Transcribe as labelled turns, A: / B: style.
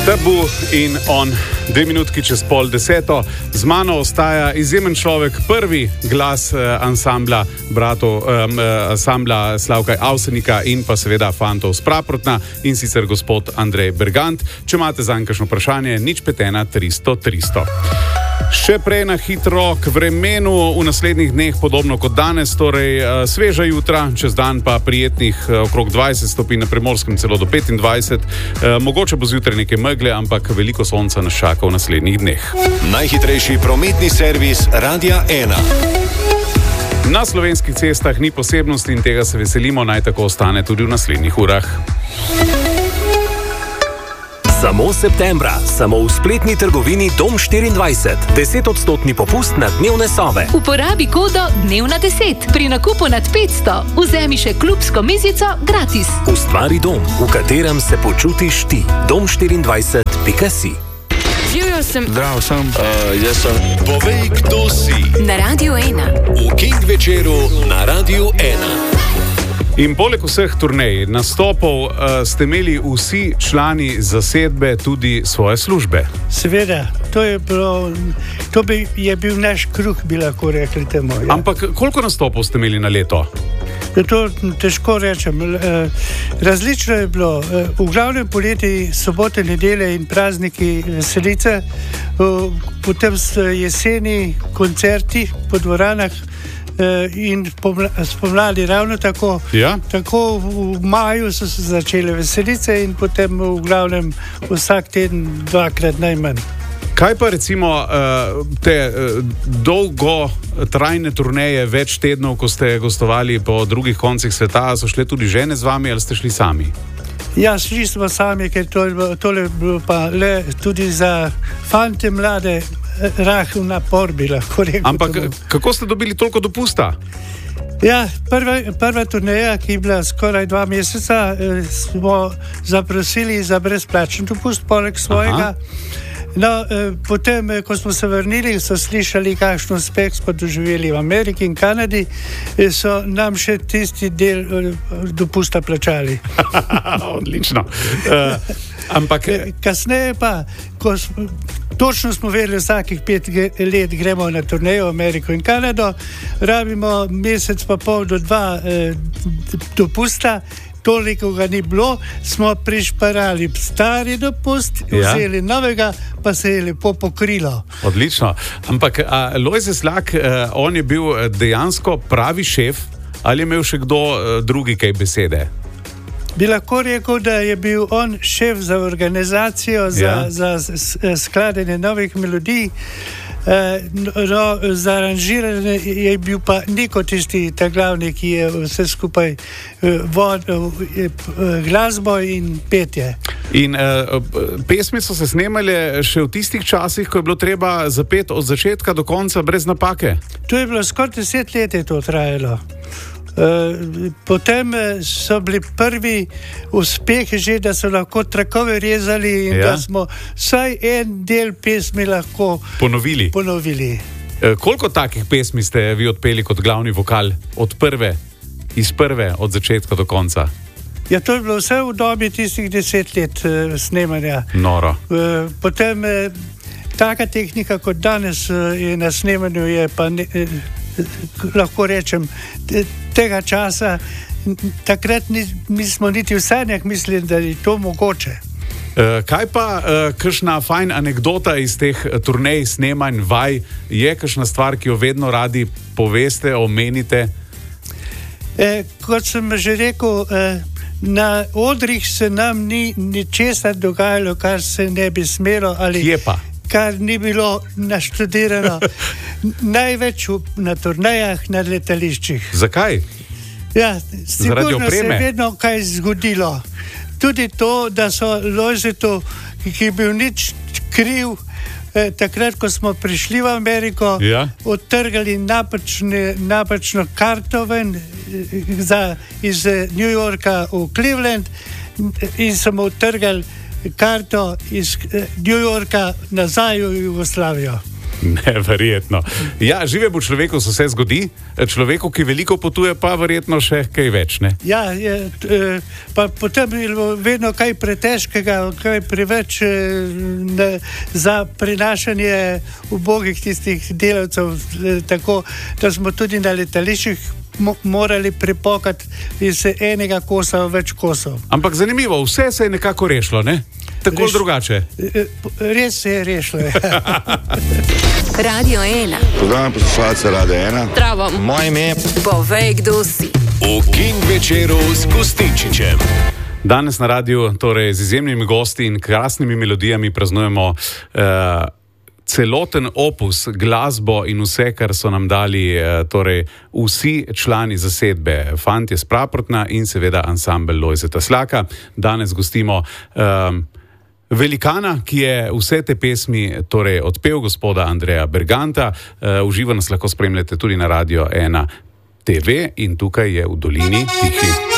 A: Tabu in on, 2 minutki čez 9:30. Z mano ostaja izjemen človek, prvi glas ansambla bratov, ansambla Slavka Avsenika in pa seveda fantov z Praprotna, in sicer gospod Andrej Bergant. Če imate zanj kakšno vprašanje, 051 300 300. Še prej na hitro k vremenu v naslednjih dneh, podobno kot danes, torej sveža jutra, čez dan pa prijetnih okrog 20 stopinj, na Primorskem celo do 25. Mogoče bo zjutraj nekaj megle, ampak veliko sonca nas čaka v naslednjih dneh.
B: Najhitrejši prometni servis Radia 1.
A: Na slovenskih cestah ni posebnosti in tega se veselimo, naj tako ostane tudi v naslednjih urah.
C: Samo septembra, samo v spletni trgovini Dom 24. 10% popust na dnevne sobe.
D: Uporabi kodo Dnevna 10. Pri nakupu nad 500 vzemi še klubsko mizico gratis.
C: Ustvari dom, v katerem se počutiš ti. Dom24.si.
E: Živjo sem.
B: Zdravo sem.
E: Jaz sem.
B: Povej, kdo si.
D: Na Radiu 1.
B: V King večeru na Radiu 1.
A: In poleg vseh turnej, nastopov, ste imeli vsi člani zasedbe tudi svoje službe.
F: Seveda, to je bil naš kruh, bi lahko rekli temu. Ja.
A: Ampak koliko nastopov ste imeli na leto?
F: To težko rečem. Različno je bilo. V glavnem poleti, sobote, nedelje in prazniki, veselice, potem jeseni koncerti po dvoranah, in spomladi ravno tako.
A: Ja?
F: Tako v maju so se začele veselice in potem v glavnem vsak teden 2-krat najmanj.
A: Kaj pa recimo te dolgotrajne turneje, več tednov, ko ste gostovali po drugih koncih sveta, so šle tudi žene z vami ali ste šli sami?
F: Ja, šli smo sami, ker tole je bilo pa le tudi za fante mlade rahel napor, bi lahko rekel.
A: Ampak kako ste dobili toliko dopusta?
F: Ja, prva turneja, ki je bila skoraj 2 meseca, smo zaprosili za brezplačen dopust poleg svojega. Aha. No, potem, ko smo se vrnili, so slišali, kakšen uspeh smo doživeli v Ameriki in Kanadi, so nam še tisti del dopusta plačali.
A: Odlično. Ampak
F: kasneje pa, točno smo vedeli, vsakih 5 let gremo na turnejo v Ameriko in Kanado, rabimo mesec pa pol do 2 dopusta. Toliko ga ni bilo, smo prišparali stari dopust, vzeli novega, pa se je lepo pokrilo.
A: Odlično. Ampak Lojze Slak, on je bil dejansko pravi šef, ali je imel še kdo drugi kaj besede?
F: Bi lahko rekel, da je bil on šef za organizacijo, za skladanje novih melodij. Za aranžiranje je bil pa Niko tisti, ta glavni, ki je vse skupaj vodil glasbo in petje.
A: In pesmi so se snemale še v tistih časih, ko je bilo treba zapeti od začetka do konca brez napake?
F: To je bilo skoraj 10 let je to trajalo. Potem so bili prvi uspehi že, da so lahko trakove rezali in da smo vsaj en del pesmi lahko ponovili.
A: Koliko takih pesmi ste vi odpeli kot glavni vokal iz prve od začetka do konca?
F: Ja, to je bilo vse v dobi tistih 10 let snemanja.
A: Noro.
F: Potem taka tehnika kot danes je na snemanju, je pa lahko rečem, tega časa takrat nismo niti v sanjah mislili, da je to mogoče.
A: Kaj pa kakšna fajn anekdota iz teh turnej, snemanj, vaj, je kakšna stvar, ki jo vedno radi poveste, omenite?
F: Kot sem že rekel, na odrih se nam ni ničesar dogajalo, kar se ne bi smelo ali kar ni bilo naštudirano. Največ na turnejah, na letališčih.
A: Zakaj?
F: Ja, sigurno se je vedno kaj zgodilo. Tudi to, da so Lojzetu, ki je bil nič kriv, takrat, ko smo prišli v Ameriko, odtrgali napačno karto ven iz New Yorka v Cleveland in smo odtrgali karto iz New Yorka nazaj v Jugoslavijo.
A: Neverjetno. Ja, živemu človeku se vse zgodi, človeku, ki veliko potuje, pa verjetno še kaj več, ne?
F: Ja, pa potem je vedno kaj pretežkega, kaj preveč za prinašanje ubogih tistih delavcev, tako da smo tudi na letališčih morali pripokati iz enega kosa v več kosov.
A: Ampak zanimivo, vse se je nekako rešilo, ne? Tako drugače.
F: Res se je rešilo.
G: Radio 1.
H: Pozdravljam poslušalce Radio 1.
E: Zdravo.
H: Moje ime je...
G: Povej, kdo si.
B: V King večeru s Gostinčičem.
A: Danes na radiju, torej z izjemnimi gosti in krasnimi melodijami praznujemo celoten opus, glasbo in vse, kar so nam dali torej vsi člani zasedbe, Fantje s Praprotna in seveda ansambel Lojzeta Slaka. Danes gostimo velikana, ki je vse te pesmi torej odpel, gospoda Andreja Berganta. Uživo nas lahko spremljate tudi na Radio 1 TV in tukaj je v Dolini tihi.